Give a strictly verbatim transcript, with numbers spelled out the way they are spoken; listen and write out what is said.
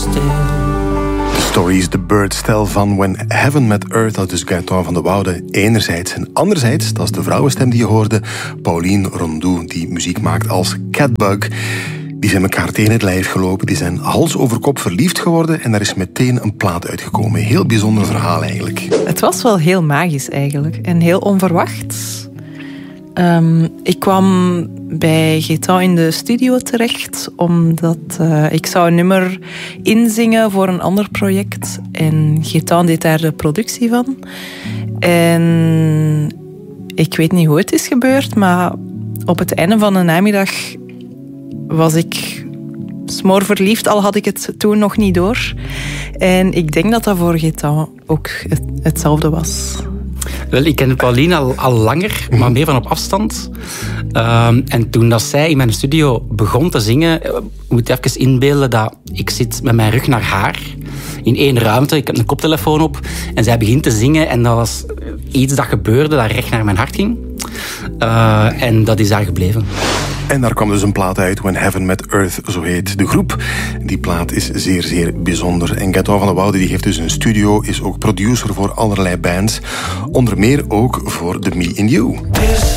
The Stories the Birds Tell van When Heaven Met Earth. Dat is dus Gaëtan van de Woude enerzijds. En anderzijds, dat is de vrouwenstem die je hoorde, Pauline Rondeau, die muziek maakt als Catbug. Die zijn elkaar tegen het lijf gelopen, die zijn hals over kop verliefd geworden en daar is meteen een plaat uitgekomen. Heel bijzonder verhaal eigenlijk. Het was wel heel magisch eigenlijk en heel onverwacht. Um, ik kwam bij Gaëtan in de studio terecht omdat uh, ik zou een nummer inzingen voor een ander project. En Gaëtan deed daar de productie van. En ik weet niet hoe het is gebeurd, maar op het einde van de namiddag was ik smoorverliefd, al had ik het toen nog niet door. En ik denk dat dat voor Gaëtan ook het, hetzelfde was. Wel, ik ken Pauline al, al langer, maar meer van op afstand. Um, en toen dat zij in mijn studio begon te zingen, je moet je even inbeelden dat ik zit met mijn rug naar haar in één ruimte. Ik heb een koptelefoon op en zij begint te zingen en dat was iets dat gebeurde dat recht naar mijn hart ging. Uh, en dat is daar gebleven. En daar kwam dus een plaat uit, When Heaven Met Earth, zo heet de groep. Die plaat is zeer, zeer bijzonder. En Gaëtan van de Woude die heeft dus een studio, is ook producer voor allerlei bands. Onder meer ook voor The Me and You.